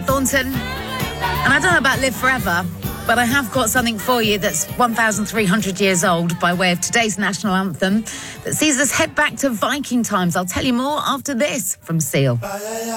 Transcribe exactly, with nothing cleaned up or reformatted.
Thornton. And I don't know about Live Forever, but I have got something for you that's one thousand three hundred years old by way of today's national anthem that sees us head back to Viking times. I'll tell you more after this from Seal.